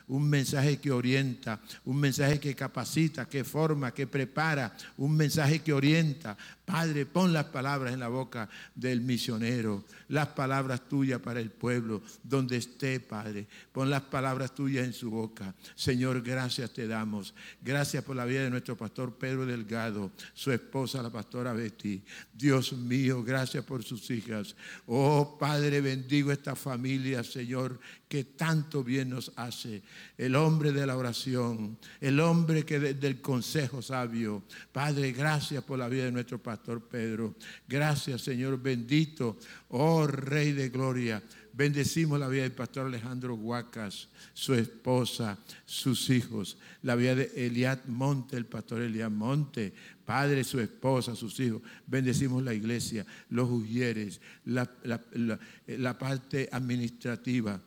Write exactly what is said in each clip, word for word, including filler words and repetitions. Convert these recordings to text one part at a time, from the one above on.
un mensaje que orienta, un mensaje que capacita, que forma, que prepara, un mensaje que orienta. Padre, pon las palabras en la boca del misionero, las palabras tuyas para el pueblo, donde esté, Padre. Pon las palabras tuyas en su boca. Señor, gracias te damos. Gracias por la vida de nuestro pastor Pedro Delgado, su esposa, la pastora Betty. Dios mío, gracias por sus hijas. Oh, Padre, bendigo esta familia, Señor, que tanto bien nos hace. El hombre de la oración, el hombre que de, del consejo sabio. Padre, gracias por la vida de nuestro pastor Pedro. Gracias, Señor bendito. Oh, Rey de gloria. Bendecimos la vida del pastor Alejandro Huacas, su esposa, sus hijos. La vida de Eliad Monte, el pastor Eliad Monte. Padre, su esposa, sus hijos. Bendecimos la iglesia, los ujieres, la, la, la, la parte administrativa,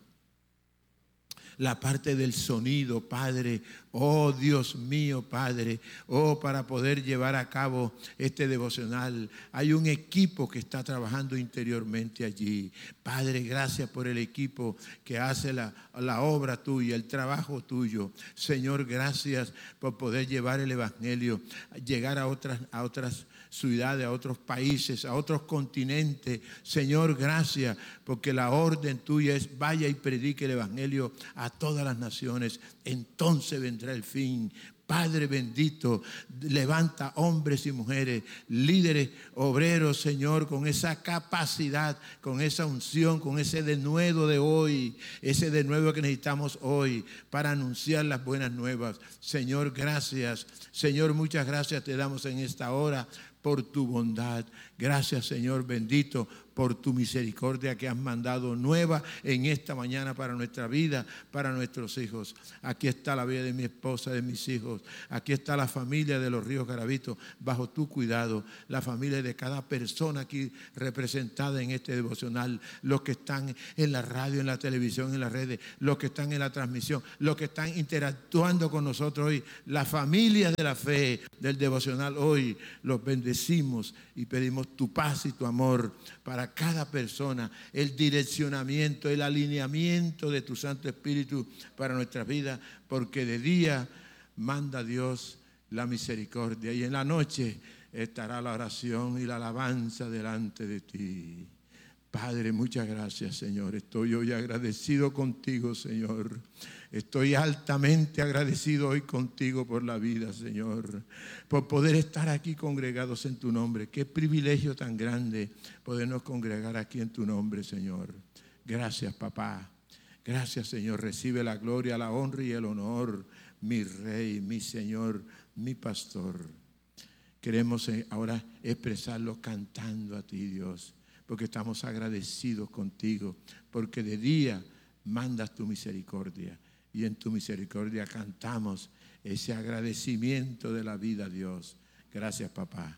la parte del sonido, Padre. Oh, Dios mío, Padre. Oh, para poder llevar a cabo este devocional, hay un equipo que está trabajando interiormente allí. Padre, gracias por el equipo que hace la, la obra tuya, el trabajo tuyo. Señor, gracias por poder llevar el evangelio, llegar a otras, a otras ciudades, a otros países, a otros continentes. Señor, gracias, porque la orden tuya es: vaya y predique el evangelio a todas las naciones, entonces vendrá el fin. Padre bendito, levanta hombres y mujeres, líderes, obreros, Señor, con esa capacidad, con esa unción, con ese denuedo de hoy, ese denuedo que necesitamos hoy para anunciar las buenas nuevas. Señor, gracias. Señor, muchas gracias te damos en esta hora por tu bondad. Gracias, Señor bendito, por tu misericordia que has mandado nueva en esta mañana para nuestra vida, para nuestros hijos. Aquí está la vida de mi esposa, de mis hijos. Aquí está la familia de los Ríos Garavito bajo tu cuidado. La familia de cada persona aquí representada en este devocional. Los que están en la radio, en la televisión, en las redes. Los que están en la transmisión. Los que están interactuando con nosotros hoy. La familia de la fe del devocional hoy. Los bendecimos y pedimos tu paz y tu amor para cada persona, el direccionamiento, el alineamiento de tu Santo Espíritu para nuestras vidas, porque de día manda Dios la misericordia y en la noche estará la oración y la alabanza delante de ti. Padre, muchas gracias, Señor. Estoy hoy agradecido contigo, Señor. Estoy altamente agradecido hoy contigo por la vida, Señor, por poder estar aquí congregados en tu nombre. Qué privilegio tan grande podernos congregar aquí en tu nombre, Señor. Gracias, papá. Gracias, Señor. Recibe la gloria, la honra y el honor, mi Rey, mi Señor, mi Pastor. Queremos ahora expresarlo cantando a ti, Dios, porque estamos agradecidos contigo, porque de día mandas tu misericordia y en tu misericordia cantamos ese agradecimiento de la vida, Dios. Gracias, papá.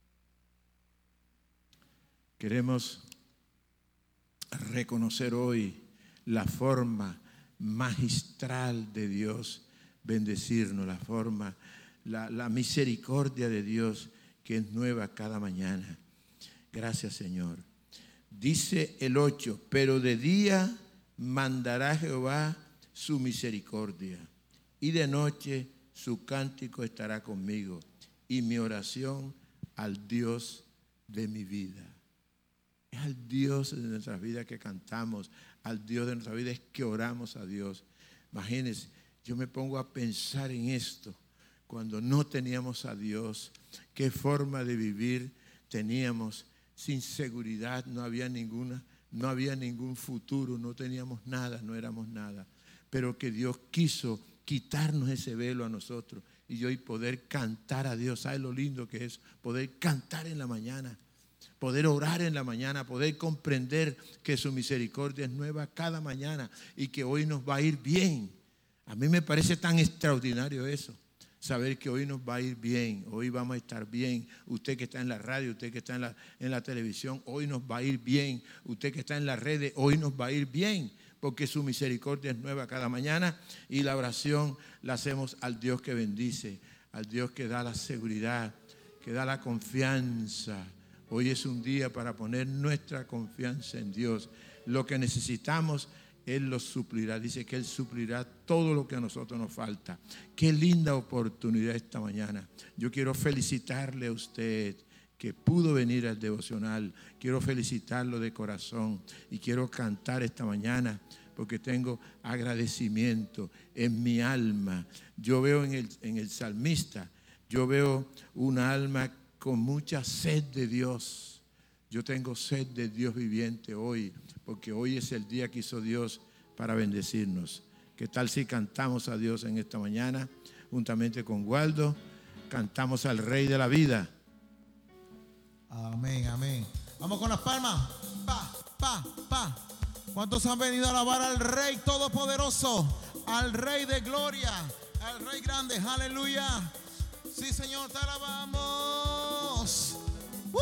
Queremos reconocer hoy la forma magistral de Dios bendecirnos, la forma, la, la misericordia de Dios que es nueva cada mañana. Gracias, Señor. Dice el ocho, pero de día mandará Jehová su misericordia y de noche su cántico estará conmigo y mi oración al Dios de mi vida. Es al Dios de nuestras vidas que cantamos, al Dios de nuestras vidas que oramos a Dios. Imagínense, yo me pongo a pensar en esto, cuando no teníamos a Dios, qué forma de vivir teníamos. Sin seguridad, no había ninguna, no había ningún futuro, no teníamos nada, no éramos nada. Pero que Dios quiso quitarnos ese velo a nosotros y hoy poder cantar a Dios. ¿Sabes lo lindo que es poder cantar en la mañana? Poder orar en la mañana, poder comprender que su misericordia es nueva cada mañana y que hoy nos va a ir bien. A mí me parece tan extraordinario eso. Saber que hoy nos va a ir bien, hoy vamos a estar bien. Usted que está en la radio, usted que está en la, en la televisión, hoy nos va a ir bien. Usted que está en las redes, hoy nos va a ir bien, porque su misericordia es nueva cada mañana y la oración la hacemos al Dios que bendice, al Dios que da la seguridad, que da la confianza. Hoy es un día para poner nuestra confianza en Dios. Lo que necesitamos Él lo suplirá. Dice que Él suplirá todo lo que a nosotros nos falta. Qué linda oportunidad esta mañana. Yo quiero felicitarle a usted que pudo venir al devocional. Quiero felicitarlo de corazón y quiero cantar esta mañana porque tengo agradecimiento en mi alma. Yo veo en el, en el salmista, yo veo una alma con mucha sed de Dios. Yo tengo sed de Dios viviente hoy, porque hoy es el día que hizo Dios para bendecirnos. ¿Qué tal si cantamos a Dios en esta mañana? Juntamente con Waldo, cantamos al Rey de la vida. Amén, amén. Vamos con las palmas. Pa, pa, pa. ¿Cuántos han venido a alabar al Rey Todopoderoso? Al Rey de gloria, al Rey grande. Aleluya. Sí, Señor, te alabamos.